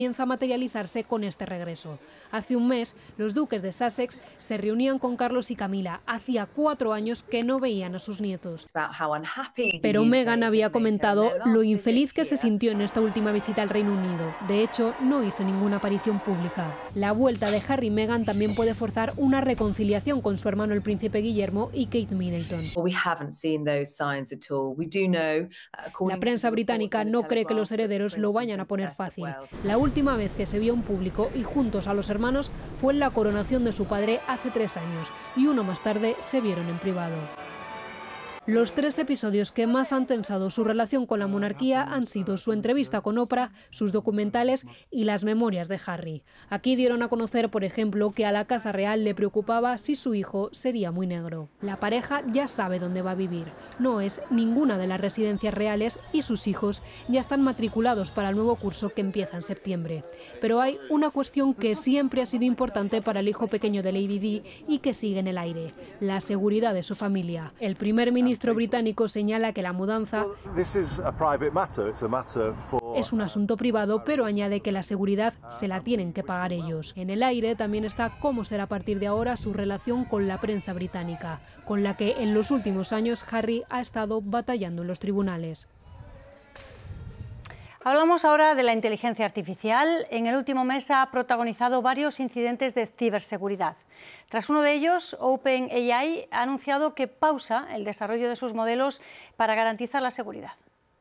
comienza a materializarse con este regreso. Hace un mes, los duques de Sussex se reunían con Carlos y Camila. Hacía 4 años que no veían a sus nietos. Pero Meghan había comentado lo infeliz que se sintió en esta última visita al Reino Unido. De hecho, no hizo ninguna aparición pública. La vuelta de Harry y Meghan también puede forzar una reconciliación con su hermano el príncipe Guillermo y Kate Middleton. La prensa británica no cree que los herederos lo vayan a poner fácil. La última vez que se vio en público y juntos a los hermanos fue en la coronación de su padre hace 3 años y uno más tarde se vieron en privado. Los 3 episodios que más han tensado su relación con la monarquía han sido su entrevista con Oprah, sus documentales y las memorias de Harry. Aquí dieron a conocer, por ejemplo, que a la Casa Real le preocupaba si su hijo sería muy negro. La pareja ya sabe dónde va a vivir. No es ninguna de las residencias reales y sus hijos ya están matriculados para el nuevo curso que empieza en septiembre. Pero hay una cuestión que siempre ha sido importante para el hijo pequeño de Lady Di y que sigue en el aire: la seguridad de su familia. El primer ministro británico señala que la mudanza es un asunto privado, pero añade que la seguridad se la tienen que pagar ellos. En el aire también está cómo será a partir de ahora su relación con la prensa británica, con la que en los últimos años Harry ha estado batallando en los tribunales. Hablamos ahora de la inteligencia artificial. En el último mes ha protagonizado varios incidentes de ciberseguridad. Tras uno de ellos, OpenAI ha anunciado que pausa el desarrollo de sus modelos para garantizar la seguridad.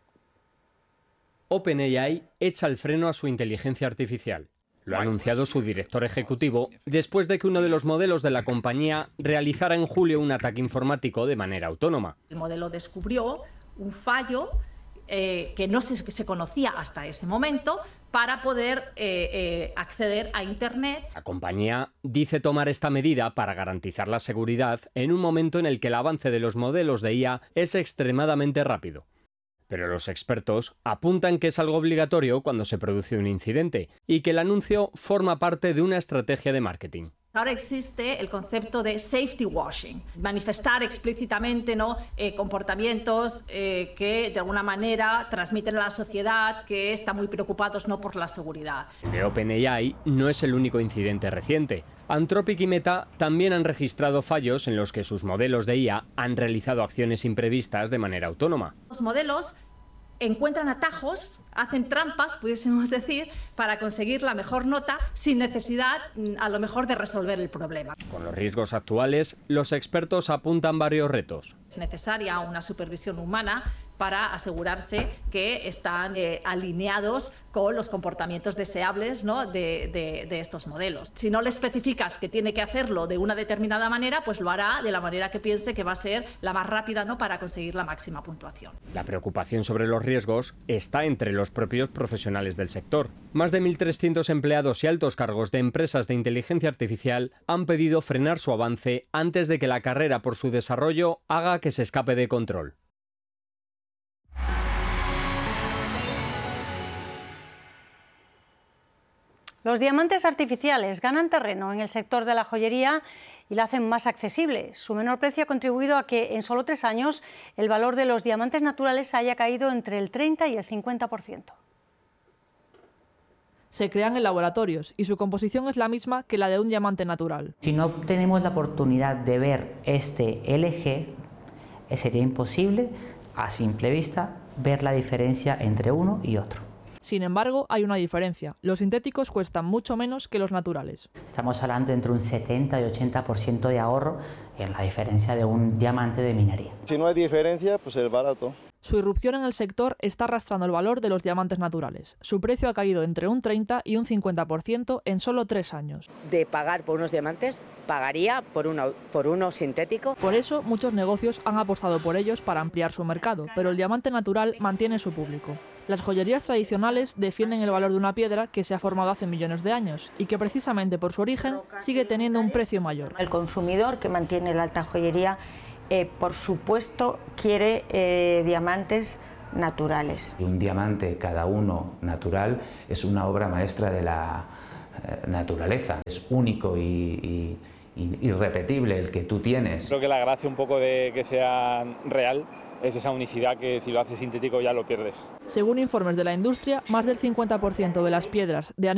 OpenAI echa el freno a su inteligencia artificial. Lo ha anunciado su director ejecutivo después de que uno de los modelos de la compañía realizara en julio un ataque informático de manera autónoma. El modelo descubrió un fallo que no se conocía hasta ese momento para poder acceder a Internet. La compañía dice tomar esta medida para garantizar la seguridad en un momento en el que el avance de los modelos de IA es extremadamente rápido. Pero los expertos apuntan que es algo obligatorio cuando se produce un incidente y que el anuncio forma parte de una estrategia de marketing. Ahora existe el concepto de safety washing, manifestar explícitamente, ¿no?, comportamientos que de alguna manera transmiten a la sociedad que están muy preocupados, ¿no?, por la seguridad. De OpenAI no es el único incidente reciente. Anthropic y Meta también han registrado fallos en los que sus modelos de IA han realizado acciones imprevistas de manera autónoma. Los modelos encuentran atajos, hacen trampas, pudiésemos decir, para conseguir la mejor nota sin necesidad, a lo mejor, de resolver el problema. Con los riesgos actuales, los expertos apuntan varios retos. Es necesaria una supervisión humana para asegurarse que están alineados con los comportamientos deseables, ¿no?, de estos modelos. Si no le especificas que tiene que hacerlo de una determinada manera, pues lo hará de la manera que piense que va a ser la más rápida, ¿no?, para conseguir la máxima puntuación. La preocupación sobre los riesgos está entre los propios profesionales del sector. Más de 1.300 empleados y altos cargos de empresas de inteligencia artificial han pedido frenar su avance antes de que la carrera por su desarrollo haga que se escape de control. Los diamantes artificiales ganan terreno en el sector de la joyería y la hacen más accesible. Su menor precio ha contribuido a que en solo 3 años el valor de los diamantes naturales haya caído entre el 30 y el 50%. Se crean en laboratorios y su composición es la misma que la de un diamante natural. Si no tenemos la oportunidad de ver este LG, sería imposible a simple vista ver la diferencia entre uno y otro. Sin embargo, hay una diferencia. Los sintéticos cuestan mucho menos que los naturales. Estamos hablando entre un 70 y 80% de ahorro en la diferencia de un diamante de minería. Si no hay diferencia, pues es barato. Su irrupción en el sector está arrastrando el valor de los diamantes naturales. Su precio ha caído entre un 30 y un 50% en solo 3 años. De pagar por unos diamantes, pagaría por uno sintético. Por eso, muchos negocios han apostado por ellos para ampliar su mercado, pero el diamante natural mantiene su público. Las joyerías tradicionales defienden el valor de una piedra que se ha formado hace millones de años y que precisamente por su origen sigue teniendo un precio mayor. El consumidor que mantiene la alta joyería, por supuesto, quiere diamantes naturales. Un diamante, cada uno natural, es una obra maestra de la naturaleza. Es único y irrepetible el que tú tienes. Creo que la gracia un poco de que sea real es esa unicidad que si lo haces sintético ya lo pierdes. Según informes de la industria, más del 50% de las piedras de